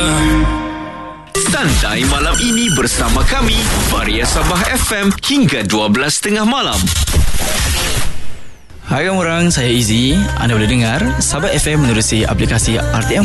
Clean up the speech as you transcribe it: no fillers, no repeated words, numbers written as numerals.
Santai malam ini bersama kami, Varia Sabah FM hingga 12.30 malam. Hai orang, saya Izzy. Anda boleh dengar Sabah FM menerusi aplikasi RTM